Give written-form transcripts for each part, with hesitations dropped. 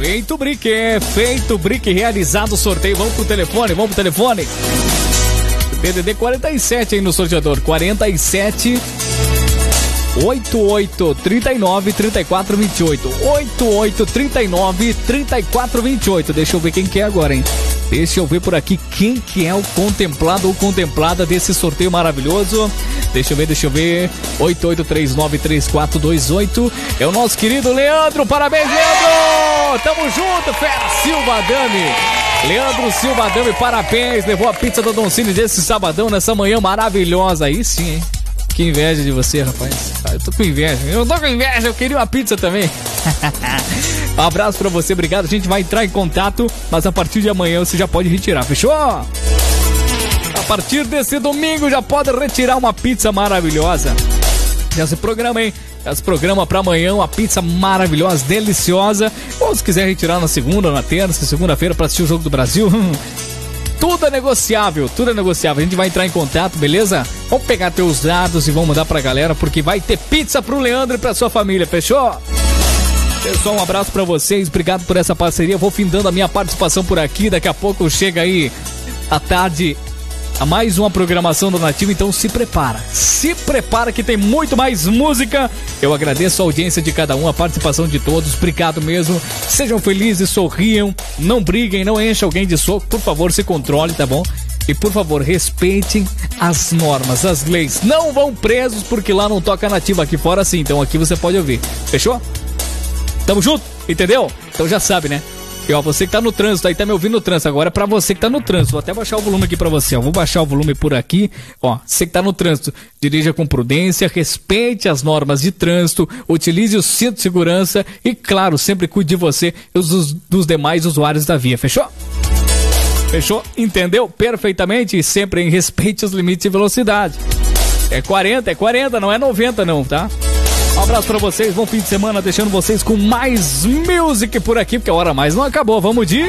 Feito brique, realizado o sorteio. Vamos pro telefone. DDD 47 aí no sorteador. 47 88 39 34 28. 88 39 34 28. Deixa eu ver quem que é agora, hein? Deixa eu ver por aqui quem que é o contemplado ou contemplada desse sorteio maravilhoso. Deixa eu ver. 88393428. É o nosso querido Leandro. Parabéns, Leandro! Tamo junto, fera! Silva Dami. Leandro Silva Dami, parabéns. Levou a pizza do Don Cine desse sabadão, nessa manhã maravilhosa. Aí sim, hein? Que inveja de você, rapaz. Eu tô com inveja. Eu queria uma pizza também. Um abraço pra você, obrigado. A gente vai entrar em contato, mas a partir de amanhã você já pode retirar, fechou? A partir desse domingo já pode retirar uma pizza maravilhosa. Já se programa, hein? Já se programa pra amanhã uma pizza maravilhosa, deliciosa. Ou se quiser retirar na segunda ou na terça, segunda-feira pra assistir o Jogo do Brasil. Tudo é negociável. A gente vai entrar em contato, beleza? Vamos pegar teus dados e vamos mandar pra galera, porque vai ter pizza pro Leandro e pra sua família, fechou? Pessoal, um abraço pra vocês, obrigado por essa parceria. Vou findando a minha participação por aqui. Daqui a pouco chega aí à tarde a mais uma programação do Nativa, então se prepara que tem muito mais música. Eu agradeço a audiência de cada um, a participação de todos, obrigado mesmo. Sejam felizes, sorriam, não briguem, não enchem alguém de soco, por favor, se controle, tá bom? E por favor, respeitem as normas, as leis. Não vão presos, porque lá não toca Nativa, aqui fora sim, então aqui você pode ouvir, fechou? Tamo junto, entendeu? Então já sabe, né? E ó, você que tá no trânsito aí, tá me ouvindo no trânsito, agora é pra você que tá no trânsito. Vou até baixar o volume aqui pra você, ó. Vou baixar o volume por aqui. Ó, você que tá no trânsito, dirija com prudência, respeite as normas de trânsito, utilize o cinto de segurança e, claro, sempre cuide de você e dos demais usuários da via, fechou? Fechou? Entendeu? Perfeitamente, e sempre em respeite os limites de velocidade. É 40, não é 90 não, tá? Um abraço pra vocês, bom fim de semana, deixando vocês com mais music por aqui, porque a hora mais não acabou. Vamos de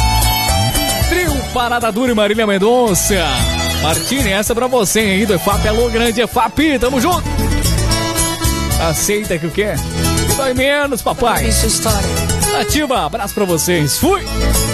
Trio Parada Dura e Marília Mendonça. Martini, essa é pra você aí do EFAP, alô grande EFAP, tamo junto. Aceita que o quê? Dói menos, papai. Nativa, abraço pra vocês, fui.